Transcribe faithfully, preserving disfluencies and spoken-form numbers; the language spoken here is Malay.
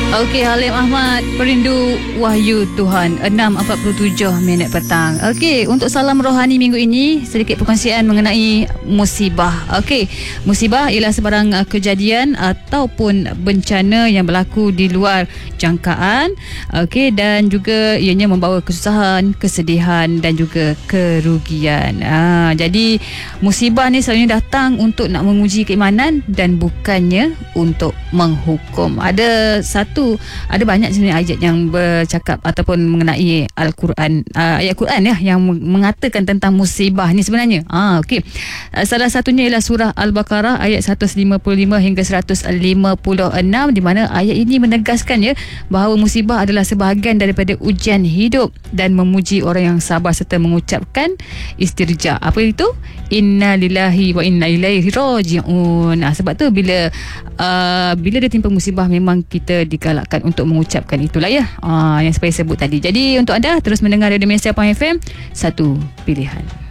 Okey, Halim Ahmad, Perindu Wahyu Tuhan, enam empat puluh tujuh minit petang. Okey, untuk salam rohani minggu ini, sedikit perkongsian mengenai musibah. Okey, musibah ialah sebarang uh, kejadian ataupun bencana yang berlaku di luar jangkaan. Okey, dan juga ianya membawa kesusahan, kesedihan dan juga kerugian. Ha, jadi musibah ni selalunya datang untuk nak menguji keimanan dan bukannya untuk menghukum. Ada satu ada banyak sebenarnya ayat yang bercakap ataupun mengenai Al-Quran, uh, ayat Quran ya, yang mengatakan tentang musibah ni sebenarnya. Ah, okey. Uh, salah satunya ialah surah Al-Baqarah ayat seratus lima puluh lima hingga seratus lima puluh enam, di mana ayat ini menegaskan ya bahawa musibah adalah sebahagian daripada ujian hidup dan memuji orang yang sabar serta mengucapkan istirja. Apa itu? Inna lillahi wa inna ilaihi raji'un. Nah, sebab tu bila uh, bila dia timpa musibah, memang kita digalakkan untuk mengucapkan itulah ya, uh, yang saya sebut tadi. Jadi untuk anda terus mendengar Radio Malaysia F M, satu pilihan.